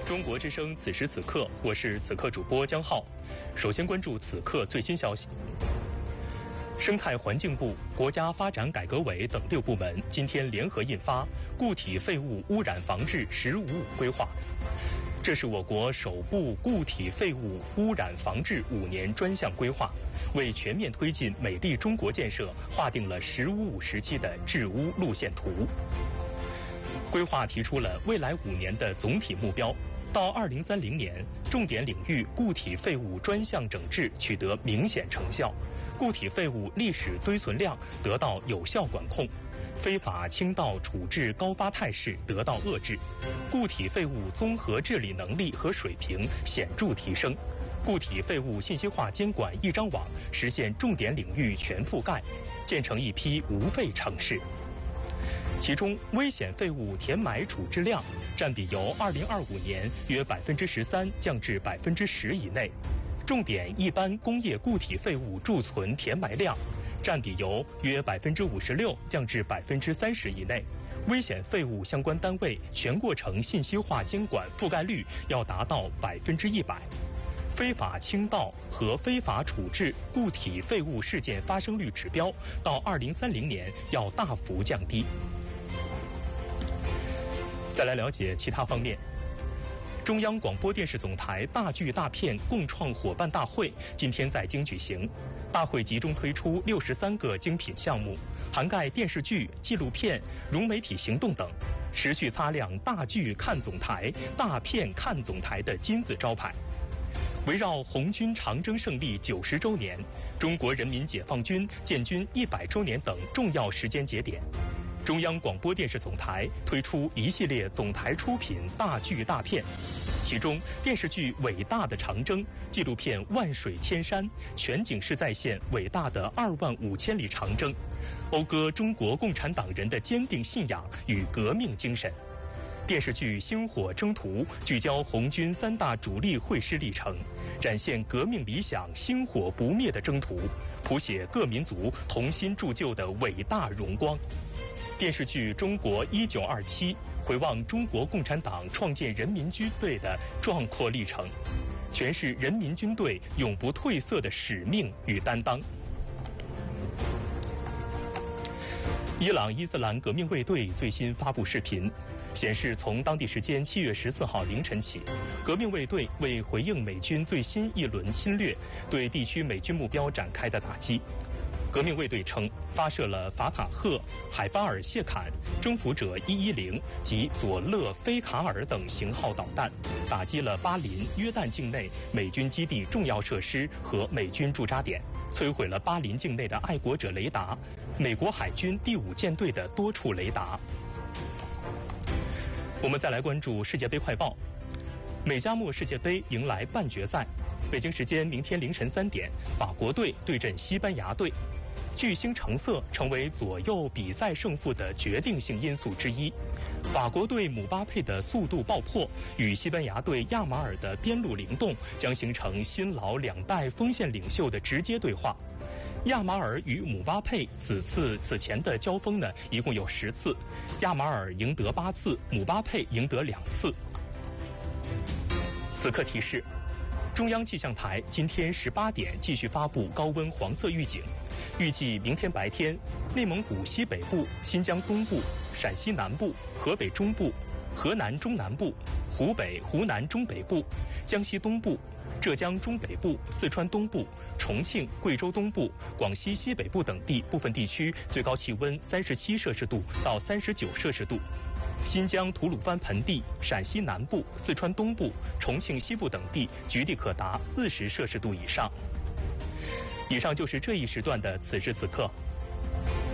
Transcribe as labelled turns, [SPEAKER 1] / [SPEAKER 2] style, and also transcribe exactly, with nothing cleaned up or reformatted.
[SPEAKER 1] 中国之声此时此刻，我是此刻主播江浩。首先关注此刻最新消息。生态环境部、国家发展改革委等六部门今天联合印发《固体废物污染防治“十五五”规划》，这是我国首部固体废物污染防治五年专项规划，为全面推进美丽中国建设划定了“十五五”时期的治污路线图。规划提出了未来五年的总体目标。到二零三零年，重点领域固体废物专项整治取得明显成效，固体废物历史堆存量得到有效管控，非法倾倒处置高发态势得到遏制，固体废物综合治理能力和水平显著提升，固体废物信息化监管一张网实现重点领域全覆盖，建成一批无废城市。其中，危险废物填埋处置量占比由二零二五年约百分之十三降至百分之十以内，重点一般工业固体废物贮存填埋量占比由约百分之五十六降至百分之三十以内，危险废物相关单位全过程信息化监管覆盖率要达到百分之一百。非法倾倒和非法处置固体废物事件发生率指标到二零三零年要大幅降低。再来了解其他方面。中央广播电视总台大剧大片共创伙伴大会今天在京举行，大会集中推出六十三个精品项目，涵盖电视剧、纪录片、融媒体行动等，持续擦亮大剧看总台、大片看总台的金字招牌。围绕红军长征胜利九十周年、中国人民解放军建军一百周年等重要时间节点，中央广播电视总台推出一系列总台出品大剧大片，其中电视剧《伟大的长征》、纪录片《万水千山》全景式再现伟大的二万五千里长征，讴歌中国共产党人的坚定信仰与革命精神。电视剧《星火征途》聚焦红军三大主力会师历程，展现革命理想星火不灭的征途，谱写各民族同心铸就的伟大荣光。电视剧《中国一九二七》回望中国共产党创建人民军队的壮阔历程，诠释人民军队永不褪色的使命与担当。伊朗伊斯兰革命卫队最新发布视频，显示从当地时间七月十四号凌晨起，革命卫队为回应美军最新一轮侵略，对地区美军目标展开的打击。革命卫队称，发射了法塔赫、海巴尔谢坎、征服者一一零及佐勒菲卡尔等型号导弹，打击了巴林、约旦境内美军基地重要设施和美军驻扎点，摧毁了巴林境内的爱国者雷达、美国海军第五舰队的多处雷达。我们再来关注世界杯快报。美加墨世界杯迎来半决赛，北京时间明天凌晨三点，法国队对阵西班牙队。巨星成色成为左右比赛胜负的决定性因素之一。法国队姆巴佩的速度爆破与西班牙队亚马尔的边路灵动将形成新老两代锋线领袖的直接对话。亚马尔与姆巴佩此次此前的交锋呢，一共有十次，亚马尔赢得八次，姆巴佩赢得两次。此刻提示，中央气象台今天十八点继续发布高温黄色预警，预计明天白天，内蒙古西北部、新疆东部、陕西南部、河北中部、河南中南部、湖北、湖南中北部、江西东部、浙江中北部、四川东部、重庆、贵州东部、广西西北部等地部分地区最高气温三十七摄氏度到三十九摄氏度。新疆吐鲁番盆地、陕西南部、四川东部、重庆西部等地局地可达四十摄氏度以上。以上就是这一时段的此时此刻。